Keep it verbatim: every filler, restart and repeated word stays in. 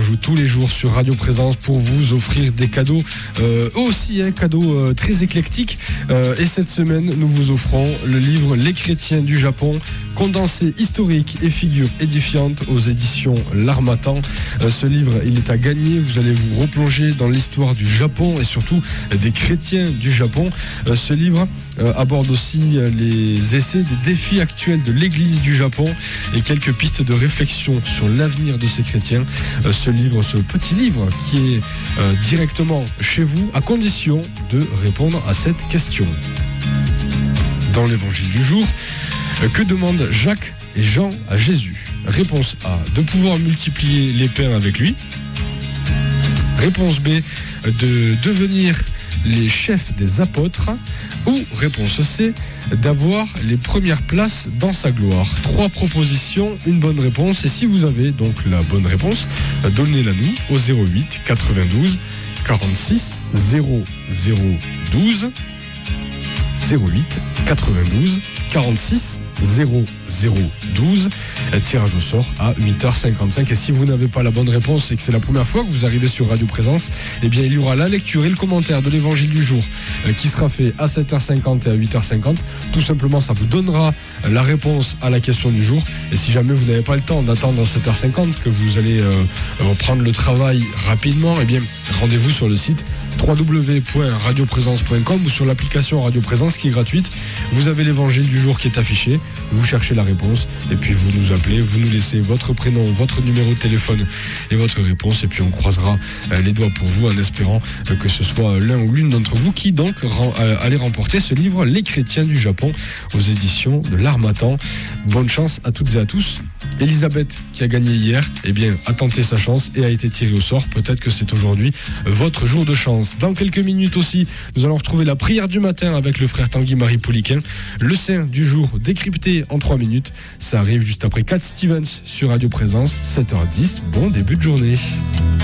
joue tous les jours sur Radio Présence pour vous offrir des cadeaux, euh, aussi un hein, cadeau euh, très éclectique. Euh, et cette semaine, nous vous offrons le livre Les chrétiens du Japon, condensé historique et figures édifiantes aux éditions L'Harmattan. Euh, ce livre, il est à gagner. Vous allez vous replonger dans l'histoire du Japon et surtout euh, des chrétiens du Japon. Euh, ce livre euh, aborde aussi euh, les essais des défis actuels de l'Église du Japon et quelques pistes de réflexion sur l'avenir de ces chrétiens. Euh, ce livre, ce petit livre qui est euh, directement chez vous à condition de répondre à cette question. Dans l'évangile du jour, euh, que demandent Jacques et Jean à Jésus? Réponse A, de pouvoir multiplier les pains avec lui. Réponse B, de devenir les chefs des apôtres. Ou réponse C, d'avoir les premières places dans sa gloire. Trois propositions, une bonne réponse. Et si vous avez donc la bonne réponse, donnez-la nous au zéro huit quatre-vingt-douze quarante-six zéro zéro douze. zéro huit quatre-vingt-douze quarante-six zéro zéro douze. Tirage au sort à huit heures cinquante-cinq. Et si vous n'avez pas la bonne réponse et que c'est la première fois que vous arrivez sur Radio Présence, eh bien il y aura la lecture et le commentaire de l'évangile du jour euh, qui sera fait à sept heures cinquante et à huit heures cinquante. Tout simplement, ça vous donnera la réponse à la question du jour. Et si jamais vous n'avez pas le temps d'attendre sept heures cinquante, que vous allez euh, reprendre le travail rapidement, eh bien rendez-vous sur le site w w w point radio présence point com ou sur l'application Radio Présence qui est gratuite. Vous avez l'évangile du jour qui est affiché, vous cherchez la réponse et puis vous nous appelez, vous nous laissez votre prénom, votre numéro de téléphone et votre réponse et puis on croisera les doigts pour vous en espérant que ce soit l'un ou l'une d'entre vous qui donc allez remporter ce livre Les chrétiens du Japon aux éditions de L'Harmattan. Bonne chance à toutes et à tous. Elisabeth qui a gagné hier, eh bien a tenté sa chance et a été tirée au sort. Peut-être que c'est aujourd'hui votre jour de chance. Dans quelques minutes aussi, nous allons retrouver la prière du matin avec le frère Tanguy Marie Pouliquin. Le saint du jour décrypté en trois minutes. Ça arrive juste après Cat Stevens sur Radio Présence, sept heures dix. Bon début de journée.